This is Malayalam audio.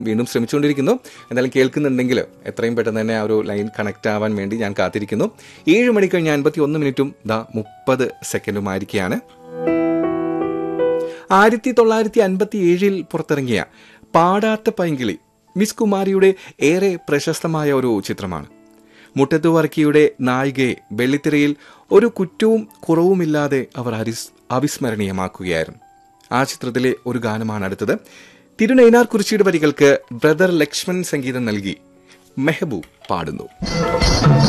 വീണ്ടും ശ്രമിച്ചുകൊണ്ടിരിക്കുന്നു. എന്തായാലും കേൾക്കുന്നുണ്ടെങ്കിൽ എത്രയും പെട്ടെന്ന് തന്നെ ആ ഒരു ലൈൻ കണക്ട് ആവാൻ വേണ്ടി ഞാൻ കാത്തിരിക്കുന്നു. 7 മണി കഴിഞ്ഞ് 51 സെക്കൻഡുമായിരിക്കുകയാണ്. 1957 പുറത്തിറങ്ങിയ പാടാത്ത പൈങ്കിളി മിസ് കുമാരിയുടെ ഏറെ പ്രശസ്തമായ ഒരു ചിത്രമാണ്. മുട്ടത്തു വർക്കിയുടെ നായികയെ വെള്ളിത്തിരയിൽ ഒരു കുറ്റവും കുറവുമില്ലാതെ അവർ അവിസ്മരണീയമാക്കുകയായിരുന്നു. ആ ചിത്രത്തിലെ ഒരു ഗാനമാണ് അടുത്തത്. തിരുനൈനാർ കുറിച്ചിയുടെ വരികൾക്ക് ബ്രദർ ലക്ഷ്മൺ സംഗീതം നൽകി മെഹബൂബ് പാടുന്നു.